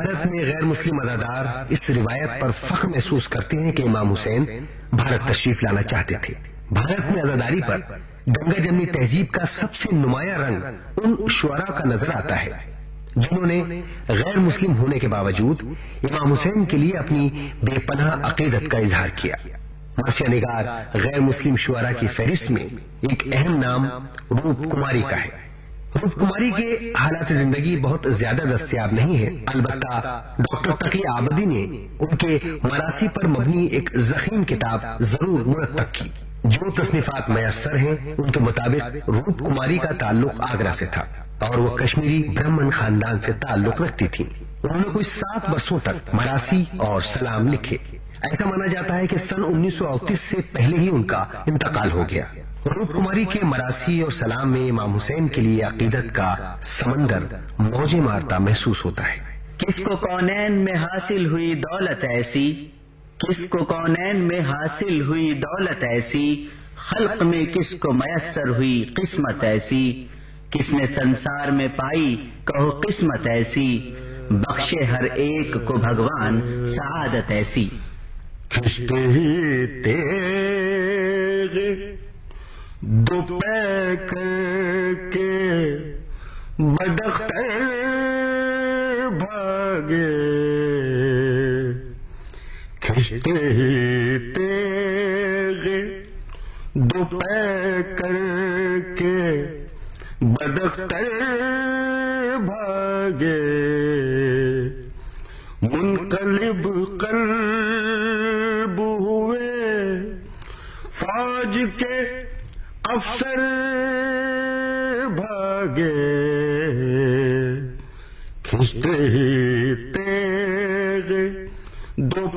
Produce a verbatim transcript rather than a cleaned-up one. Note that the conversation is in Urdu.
بھارت میں غیر مسلم ازادار اس روایت پر فخر محسوس کرتے ہیں کہ امام حسین بھارت تشریف لانا چاہتے تھے۔ بھارت میں ازاداری پر گنگا جمنی تہذیب کا سب سے نمایاں رنگ ان شعراء کا نظر آتا ہے جنہوں نے غیر مسلم ہونے کے باوجود امام حسین کے لیے اپنی بے پناہ عقیدت کا اظہار کیا۔ مرثیہ نگار غیر مسلم شعراء کی فہرست میں ایک اہم نام روپ کماری کا ہے۔ روپ کماری کے حالات زندگی بہت زیادہ دستیاب نہیں ہے، البتہ ڈاکٹر تقی آبدی نے ان کے مراثی پر مبنی ایک ضخیم کتاب ضرور مرتب کی۔ جو تصنیفات میسر ہیں ان کے مطابق روپ کماری کا تعلق آگرہ سے تھا اور وہ کشمیری برہمن خاندان سے تعلق رکھتی تھی۔ انہوں نے کوئی سات برسوں تک مراثی اور سلام لکھے۔ ایسا مانا جاتا ہے کہ سن انیس سو اڑتیس سے پہلے ہی ان کا انتقال ہو گیا۔ روپ کماری کے مراثی اور سلام میں امام حسین کے لیے عقیدت کا سمندر موجیں مارتا محسوس ہوتا ہے۔ کس کو کونین میں حاصل ہوئی دولت ایسی، کس کو کونین میں حاصل ہوئی دولت ایسی، خلق میں کس کو میسر ہوئی قسمت ایسی، کس نے سنسار میں پائی کہو قسمت ایسی، بخشے ہر ایک کو بھگوان سعادت ایسی۔ کشتے ہی تیغ دو پے کر کے بدختر بھاگے، کشتے ہی تیغ دو پے کر کے بدختر بھاگے، منقلب قلب ہوئے فوج کے افسر بھاگے، کھنچتے ہی تیغ دو